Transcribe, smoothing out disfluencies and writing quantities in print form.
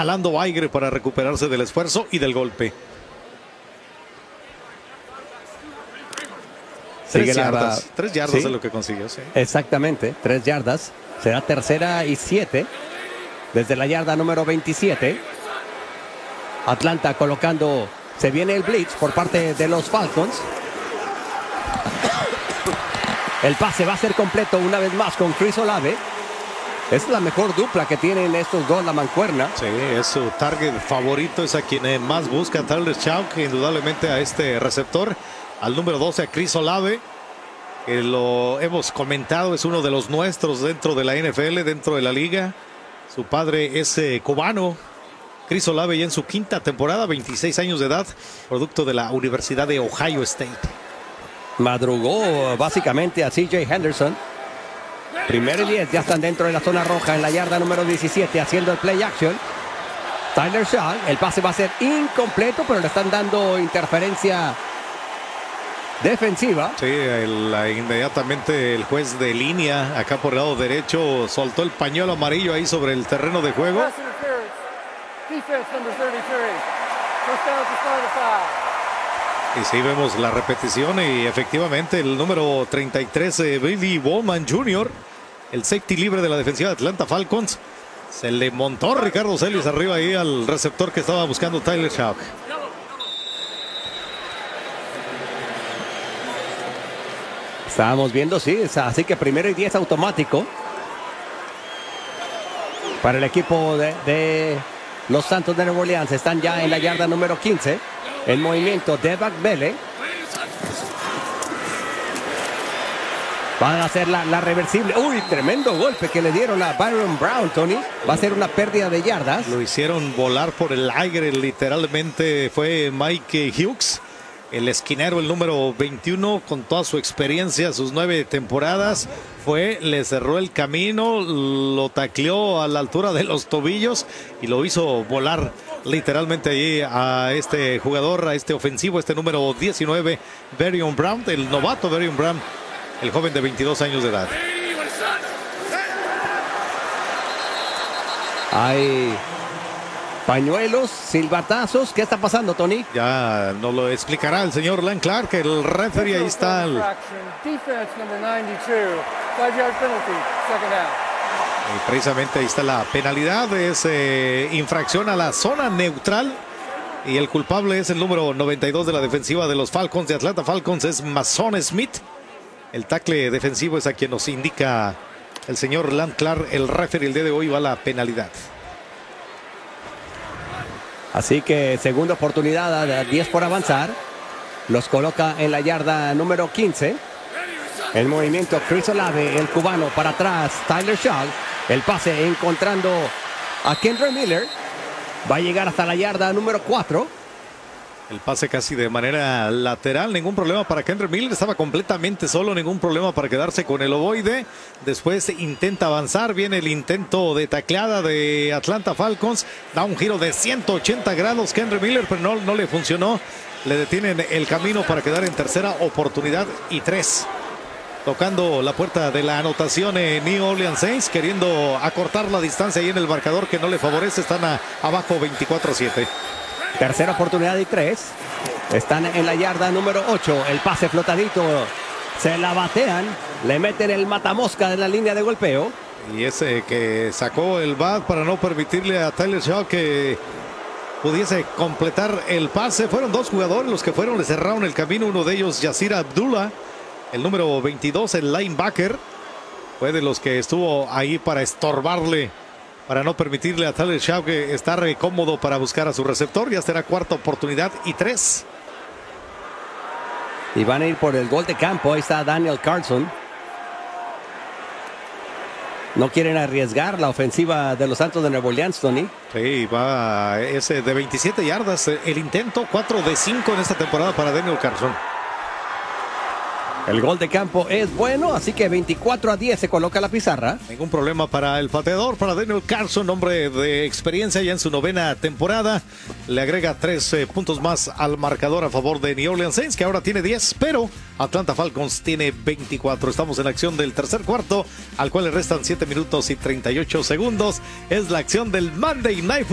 jalando aire para recuperarse del esfuerzo y del golpe. Tres yardas sí, es lo que consiguió. Sí. Exactamente, 3 yardas. Será 3rd y 7 desde la yarda número 27. Atlanta colocando, se viene el blitz por parte de los Falcons. El pase va a ser completo una vez más con Chris Olave. Es la mejor dupla que tienen estos dos, la mancuerna. Sí, es su target favorito, es a quien más busca Tyler Shough, indudablemente a este receptor. Al número 12 a Chris Olave, que lo hemos comentado, es uno de los nuestros dentro de la NFL, dentro de la liga. Su padre es cubano. Chris Olave ya en su 5ª temporada, 26 años de edad, producto de la Universidad de Ohio State. Madrugó básicamente a CJ Henderson. 1st y 10, ya están dentro de la zona roja en la yarda número 17 haciendo el play action. Tyler Shough, el pase va a ser incompleto, pero le están dando interferencia defensiva. Sí, inmediatamente el juez de línea acá por el lado derecho soltó el pañuelo amarillo ahí sobre el terreno de juego. Y sí, vemos la repetición y efectivamente el número 33, Billy Bowman Jr., el safety libre de la defensiva de Atlanta Falcons, se le montó Ricardo Celis arriba ahí al receptor que estaba buscando Tyler Shough. Estábamos viendo, sí, así que 1st y 10 automático para el equipo de los Santos de Nueva Orleans. Están ya en la yarda número 15. El movimiento de Bele. Van a hacer la reversible. Uy, tremendo golpe que le dieron a Byron Brown, Tony. Va a ser una pérdida de yardas. Lo hicieron volar por el aire, literalmente fue Mike Hughes. El esquinero, el número 21, con toda su experiencia, sus 9 temporadas, le cerró el camino, lo tacleó a la altura de los tobillos y lo hizo volar literalmente allí a este jugador, a este ofensivo, este número 19, Byron Brown, el novato Byron Brown, el joven de 22 años de edad. Hay pañuelos, silbatazos. ¿Qué está pasando, Tony? Ya nos lo explicará el señor Len Clark, el referee. Ahí está y precisamente ahí está la penalidad. Es infracción a la zona neutral y el culpable es el número 92 de la defensiva de los Falcons de Atlanta Falcons, es Mason Smith. El tackle defensivo es a quien nos indica el señor Len Clark, el referee. El día de hoy va la penalidad. Así que segunda oportunidad a 10 por avanzar. Los coloca en la yarda número 15. El movimiento Chris Olave, el cubano para atrás. Tyler Shough. El pase encontrando a Kendre Miller. Va a llegar hasta la yarda número 4. El pase casi de manera lateral, ningún problema para Kendre Miller, estaba completamente solo, ningún problema para quedarse con el ovoide. Después intenta avanzar, viene el intento de tacleada de Atlanta Falcons, da un giro de 180 grados Kendre Miller, pero no le funcionó. Le detienen el camino para quedar en tercera oportunidad y 3. Tocando la puerta de la anotación New Orleans Saints, queriendo acortar la distancia ahí en el marcador que no le favorece, están abajo 24-7. Tercera oportunidad y 3. Están en la yarda número 8. El pase flotadito. Se la batean. Le meten el matamosca de la línea de golpeo. Y ese que sacó el bat para no permitirle a Tyler Shough que pudiese completar el pase. Fueron 2 jugadores los que le cerraron el camino. Uno de ellos, Yasir Abdullah, el número 22, el linebacker. Fue de los que estuvo ahí para estorbarle, para no permitirle a Tyler Shough estar cómodo para buscar a su receptor. Ya será cuarta oportunidad y 3. Y van a ir por el gol de campo. Ahí está Daniel Carlson. No quieren arriesgar la ofensiva de los Santos de Nueva Orleans, Tony. Sí, va ese de 27 yardas. El intento, 4 de 5 en esta temporada para Daniel Carlson. El gol de campo es bueno, así que 24-10 se coloca la pizarra. Ningún problema para el pateador, para Daniel Carlson, hombre de experiencia ya en su 9ª temporada. Le agrega 3 puntos más al marcador a favor de New Orleans Saints, que ahora tiene 10, pero Atlanta Falcons tiene 24. Estamos en la acción del tercer cuarto, al cual le restan 7 minutos y 38 segundos. Es la acción del Monday Night